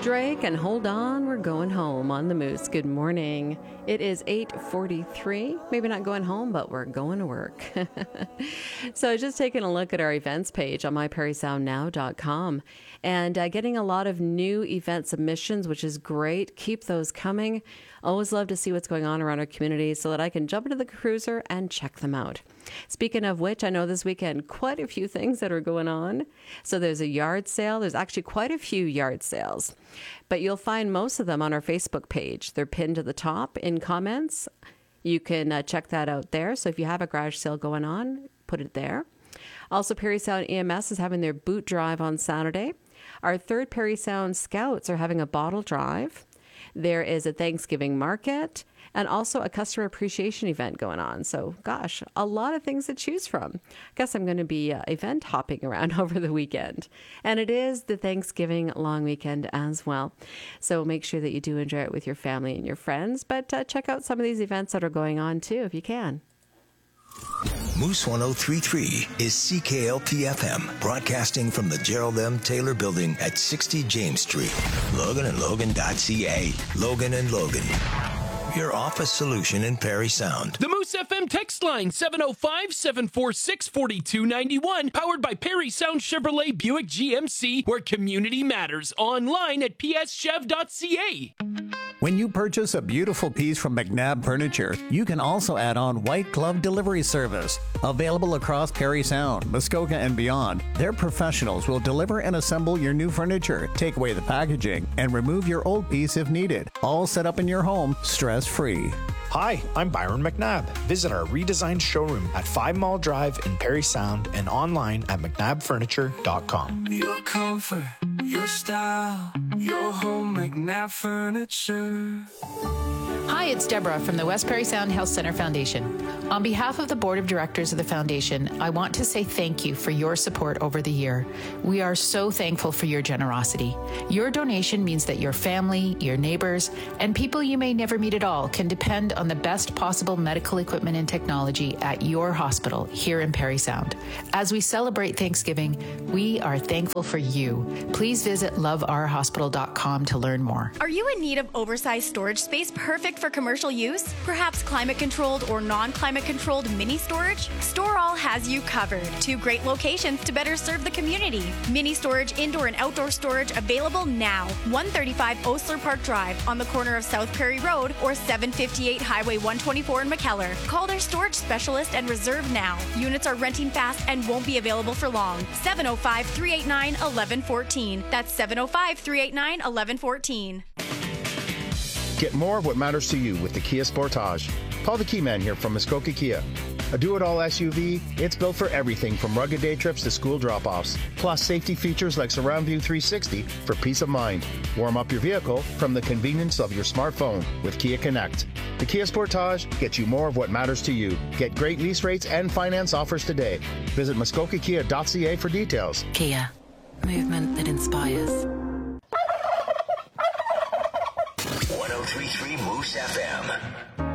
Drake, and hold on, we're going home on the Moose. Good morning. It is 8:43. Maybe not going home, but we're going to work. So just taking a look at our events page on myperrysoundnow.com and getting a lot of new event submissions, which is great. Keep those coming. Always love to see what's going on around our community so that I can jump into the cruiser and check them out. Speaking of which, I know this weekend quite a few things that are going on. So there's a yard sale. There's actually quite a few yard sales, but you'll find most of them on our Facebook page. They're pinned to the top in comments. You can check that out there. So if you have a garage sale going on, put it there. Also, Parry Sound EMS is having their boot drive on Saturday. Our third Parry Sound Scouts are having a bottle drive. There is a Thanksgiving market and also a customer appreciation event going on. So, gosh, a lot of things to choose from. I guess I'm going to be event hopping around over the weekend. And it is the Thanksgiving long weekend as well. So make sure that you do enjoy it with your family and your friends. But check out some of these events that are going on too, if you can. Moose 1033 is CKLP-FM, broadcasting from the Gerald M. Taylor Building at 60 James Street. Logan and Logan.ca. Logan and Logan. Your office solution in Parry Sound. The Moose FM text line, 705-746-4291, powered by Parry Sound Chevrolet Buick GMC, where community matters. Online at pschev.ca. When you purchase a beautiful piece from McNabb Furniture, you can also add on white glove delivery service. Available across Parry Sound, Muskoka, and beyond, their professionals will deliver and assemble your new furniture, take away the packaging, and remove your old piece if needed. All set up in your home, stress-free. Hi, I'm Byron McNabb. Visit our redesigned showroom at 5 Mall Drive in Parry Sound and online at mcnabbfurniture.com. Your comfort, your style, your home, McNabb Furniture. Hi, it's Deborah from the West Parry Sound Health Center Foundation. On behalf of the Board of Directors of the Foundation, I want to say thank you for your support over the year. We are so thankful for your generosity. Your donation means that your family, your neighbors, and people you may never meet at all can depend on the best possible medical equipment and technology at your hospital here in Parry Sound. As we celebrate Thanksgiving, we are thankful for you. Please visit loveourhospital.com to learn more. Are you in need of oversized storage space perfect for commercial use? Perhaps climate-controlled or non-climate-controlled mini storage? StoreAll has you covered. 2 great locations to better serve the community. Mini storage, indoor and outdoor storage available now. 135 Osler Park Drive on the corner of South Perry Road or 758 Highway 124 in McKellar. Call their storage specialist and reserve now. Units are renting fast and won't be available for long. 705-389-1114. That's 705-389-1114. Get more of what matters to you with the Kia Sportage. Paul the Keyman here from Muskoka Kia. A do-it-all SUV, it's built for everything from rugged day trips to school drop-offs. Plus safety features like Surround View 360 for peace of mind. Warm up your vehicle from the convenience of your smartphone with Kia Connect. The Kia Sportage gets you more of what matters to you. Get great lease rates and finance offers today. Visit muskokakia.ca for details. Kia. Movement that inspires. 1033 Moose FM.